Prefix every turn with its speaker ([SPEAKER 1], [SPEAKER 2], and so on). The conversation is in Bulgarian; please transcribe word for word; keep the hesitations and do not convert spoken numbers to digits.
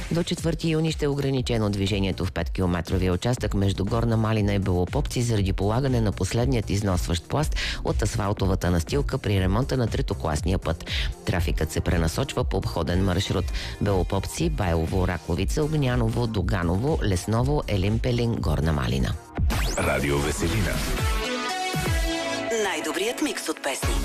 [SPEAKER 1] До четвърти юни ще е ограничено движението в петкилометровия участък между Горна Малина и Белопопци заради полагане на последният износващ пласт от асфалтовата настилка при ремонта на третокласния път. Трафикът се пренасочва по обходен маршрут Белопопци, Байлово, Раковица, Огняново, Доганово, Лесново, Елин Пелин, Горна Малина.
[SPEAKER 2] Радио Веселина.
[SPEAKER 3] Най-добрият микс от песни.